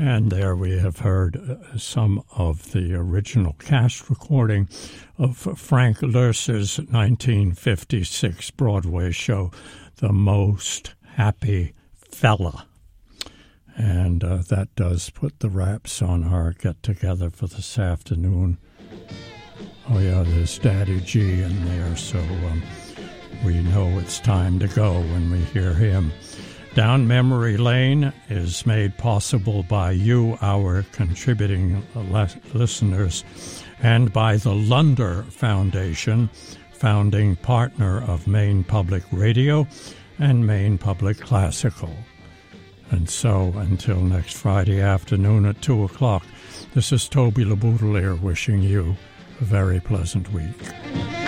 And there we have heard some of the original cast recording of Frank Loesser's 1956 Broadway show, The Most Happy Fella. And that does put the wraps on our get-together for this afternoon. Oh, yeah, there's Daddy G in there, so we know it's time to go when we hear him. Down Memory Lane is made possible by you, our contributing listeners, and by the Lunder Foundation, founding partner of Maine Public Radio and Maine Public Classical. And so, until next Friday afternoon at 2 o'clock, this is Toby LeBoutelier wishing you a very pleasant week.